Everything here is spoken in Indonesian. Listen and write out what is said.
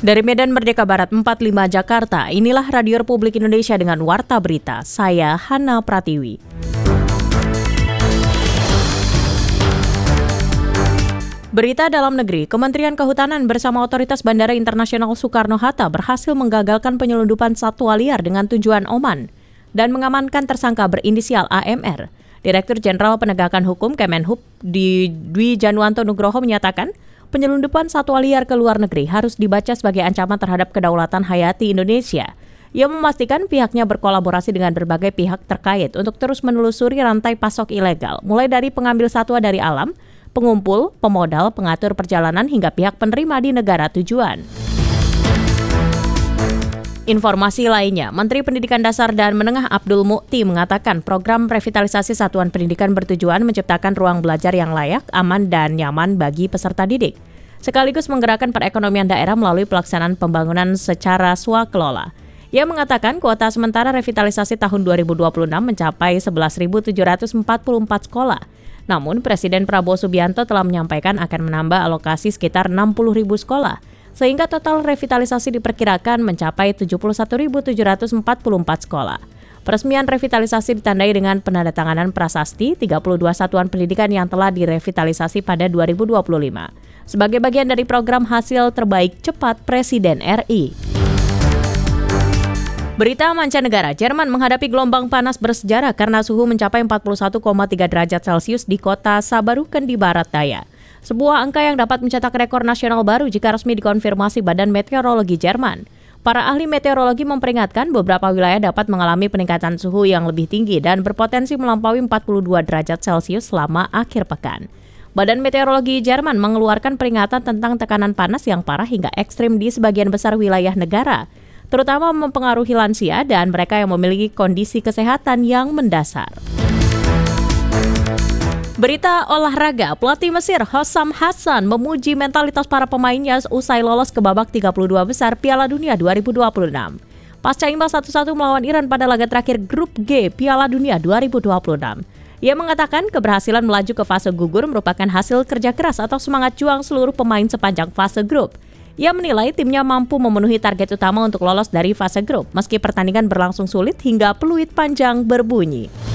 Dari Medan Merdeka Barat 45 Jakarta, inilah Radio Republik Indonesia dengan Warta Berita. Saya Hana Pratiwi. Berita dalam negeri, Kementerian Kehutanan bersama Otoritas Bandara Internasional Soekarno-Hatta berhasil menggagalkan penyelundupan satwa liar dengan tujuan Oman dan mengamankan tersangka berinisial AMR. Direktur Jenderal Penegakan Hukum Kemenhub Dwi Januanto Nugroho menyatakan, penyelundupan satwa liar ke luar negeri harus dibaca sebagai ancaman terhadap kedaulatan hayati Indonesia. Ia memastikan pihaknya berkolaborasi dengan berbagai pihak terkait untuk terus menelusuri rantai pasok ilegal, mulai dari pengambil satwa dari alam, pengumpul, pemodal, pengatur perjalanan hingga pihak penerima di negara tujuan. Informasi lainnya, Menteri Pendidikan Dasar dan Menengah Abdul Mukti mengatakan program revitalisasi satuan pendidikan bertujuan menciptakan ruang belajar yang layak, aman, dan nyaman bagi peserta didik, sekaligus menggerakkan perekonomian daerah melalui pelaksanaan pembangunan secara swakelola. Ia mengatakan kuota sementara revitalisasi tahun 2026 mencapai 11.744 sekolah. Namun, Presiden Prabowo Subianto telah menyampaikan akan menambah alokasi sekitar 60.000 sekolah, sehingga total revitalisasi diperkirakan mencapai 71.744 sekolah. Peresmian revitalisasi ditandai dengan penandatanganan prasasti 32 satuan pendidikan yang telah direvitalisasi pada 2025, sebagai bagian dari program hasil terbaik cepat Presiden RI. Berita mancanegara, Jerman menghadapi gelombang panas bersejarah karena suhu mencapai 41,3 derajat Celcius di kota Saarbrücken di barat daya. Sebuah angka yang dapat mencetak rekor nasional baru jika resmi dikonfirmasi Badan Meteorologi Jerman. Para ahli meteorologi memperingatkan beberapa wilayah dapat mengalami peningkatan suhu yang lebih tinggi dan berpotensi melampaui 42 derajat Celcius selama akhir pekan. Badan Meteorologi Jerman mengeluarkan peringatan tentang tekanan panas yang parah hingga ekstrim di sebagian besar wilayah negara, terutama mempengaruhi lansia dan mereka yang memiliki kondisi kesehatan yang mendasar. Berita olahraga, pelatih Mesir Hossam Hassan memuji mentalitas para pemainnya usai lolos ke babak 32 besar Piala Dunia 2026. Pasca imbang 1-1 melawan Iran pada laga terakhir Grup G Piala Dunia 2026. Ia mengatakan keberhasilan melaju ke fase gugur merupakan hasil kerja keras atau semangat juang seluruh pemain sepanjang fase grup. Ia menilai timnya mampu memenuhi target utama untuk lolos dari fase grup, meski pertandingan berlangsung sulit hingga peluit panjang berbunyi.